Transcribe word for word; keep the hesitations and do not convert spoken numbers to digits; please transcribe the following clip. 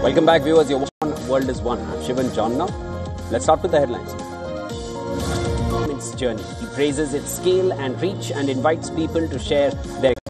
Welcome back, viewers. Your one world is one. I'm Shivan John now. Let's start with the headlines. Its journey. He praises its scale and reach and invites people to share their